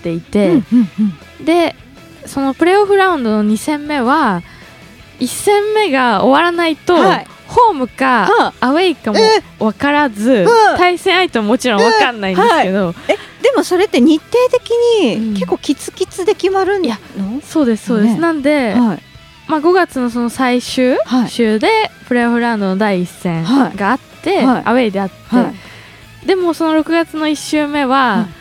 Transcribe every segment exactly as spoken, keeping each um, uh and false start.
っていて、 うんうんうん、 でそのプレーオフラウンドのに戦目はいち戦目が終わらないと、はい、ホームか、はあ、アウェイかも分からず、えー、対戦相手ももちろん分かんないんですけど、えーはい、 えでもそれって日程的に結構キツキツで決まるんの、うん、いやそうですそうです、ね、なんで、はい、まあ、ごがつのその最終週でプレーオフラウンドのだいいち戦があって、はい、アウェイであって、はい、でもそのろくがつのいち週目は、はい、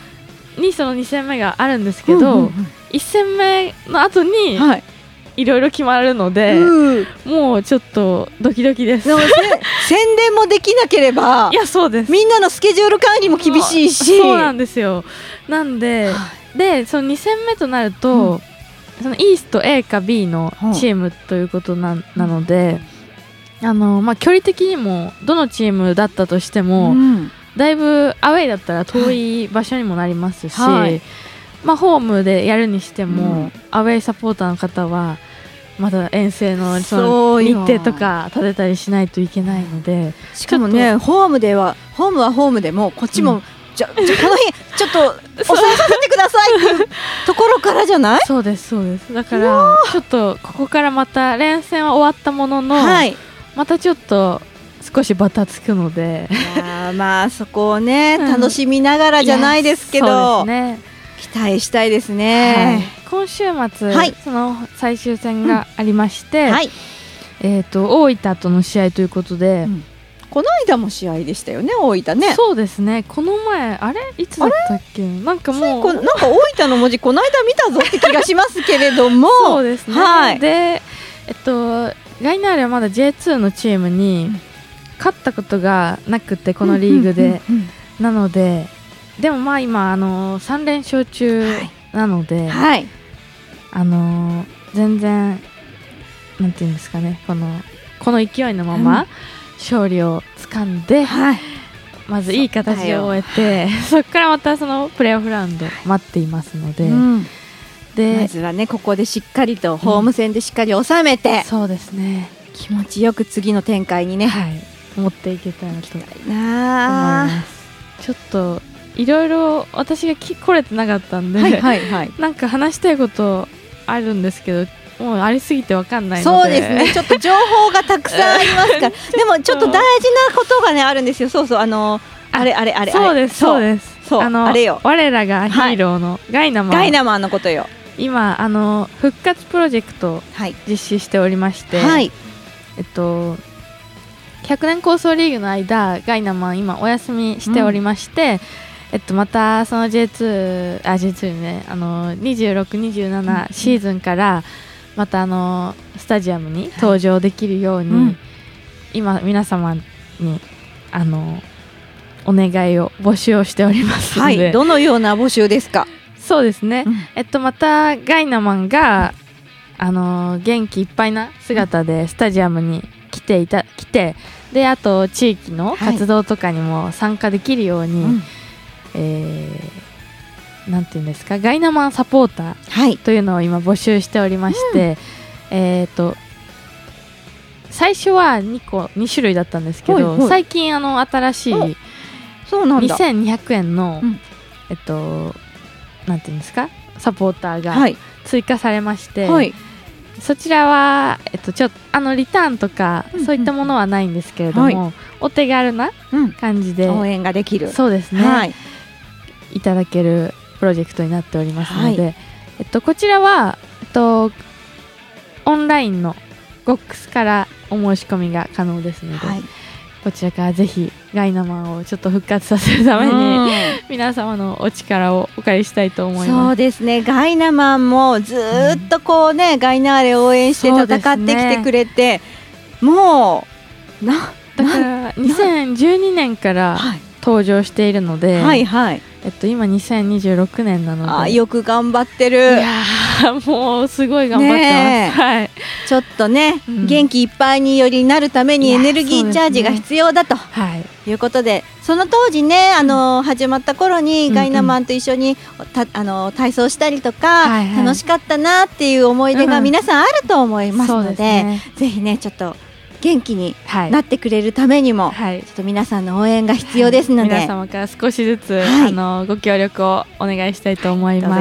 にそのに戦目があるんですけど、うんうんうん、いち戦目の後に、はい、いろいろ決まるので、うん、もうちょっとドキドキです。 でも宣伝もできなければいやそうです、 みんなのスケジュール管理も厳しいし、 そうなんですよ。なんで、はい、でそのに戦目となると、うん、そのイースト A か B のチームということな、うん、なので、あの、まあ、距離的にもどのチームだったとしても、うん、だいぶアウェイだったら遠い場所にもなりますし、はい、まあ、ホームでやるにしても、うん、アウェイサポーターの方はまだ遠征のその日程とか立てたりしないといけないので、 しかもねホームではホームはホームでもこっちも、うん、じゃじゃこの日ちょっと抑えさせてくださいっていうところからじゃない？ そうですそうです。だからちょっとここからまた連戦は終わったものの、はい、またちょっと少しバタつくので、 いやまあそこをね、うん、楽しみながらじゃないですけど、そうですね、期待したいですね、 はい、今週末、はい、その最終戦がありまして、うん、はい、えーと、大分との試合ということで、うん、 この間も試合でしたよね、大分ね。 そうですね、この前あれいつだったっけ、なんかもうなんか大分の文字この間見たぞって気がしますけれどもそうですね、はい、で、えっと、ガイナーレはまだ ジェイツー のチームに勝ったことがなくて、このリーグで、うんうんうんうん、なのででもまあ今あのさん連勝中なので、はいはい、あの全然なんていうんですかね、このこの勢いのまま勝利を掴んで、うん、はい、まずいい形で終えて、そこからまたそのプレーオフラウンド待っていますので、うん、 でまずはねここでしっかりとホーム戦でしっかり収めて、うん、 そうですね、 気持ちよく次の展開にね、はい、 持っていけたらと思います。ちょっといろいろ私がき来れてなかったんで、はいはいはい、なんか話したいことあるんですけど、もうありすぎて分かんないので、 そうですね、ちょっと情報がたくさんありますからでもちょっと大事なことがねあるんですよ。そうそう、あのあれあれあれそうですそうですそう、あのあれよ、我らがヒーローのガイナマン、 ガイナマンのことよ。 今あの復活プロジェクト実施しておりまして、はい、えっとひゃくねん構想リーグの間ガイナマン今お休みしておりまして、うん、えっと、またその ジェイツー あ ジェイツー ね、あのにじゅうろく、にじゅうななシーズンからまたあのスタジアムに登場できるように、はい、うん、今皆様にあのお願いを募集をしておりますので、 はい、どのような募集ですか？ そうですね、うん、えっと、またガイナマンがあの元気いっぱいな姿でスタジアムに来ていた来てで、あと地域の活動とかにも参加できるように、はい、うん、えー、なんていうんですか、ガイナマンサポーターというのを今募集しておりまして、うん、えーと最初はにこに種類だったんですけど、はいはい、最近あの新しいにせんにひゃくえんの、うん、えっとなんていうんですか、サポーターが追加されまして、はい、そちらは、えっと、ちょっとあのリターンとか、うんうん、そういったものはないんですけれども、はい、お手軽な感じで、 うん、応援ができる、 そうですね、はい、いただけるプロジェクトになっておりますので、はい、えっと、こちらは、えっと、オンラインのゴックスからお申し込みが可能ですので、はい、こちらからぜひガイナマンをちょっと復活させるために皆様のお力をお借りしたいと思います。 そうですね、ガイナマンもずっとこうね、うん、ガイナーレ応援して戦ってきてくれて、ね、もうなだからにせんじゅうにねんから登場しているので、はいはい、えっと、今にせんにじゅうろくねんなので、 あ、よく頑張ってる。 いやもうすごい頑張ってます、はい、 ちょっとね、うん、元気いっぱいによりなるためにエネルギーチャージが必要だと、はい、いうことで、その当時ね、あの始まった頃にガイナマンと一緒にたあの体操したりとか、はいはい、楽しかったなっていう思い出が皆さんあると思いますので、うん、ね、ぜひねちょっと元気になってくれるためにも、はい、ちょっと皆さんの応援が必要ですので、はい、 皆様から少しずつ、はい、あのご協力をお願いしたいと思います。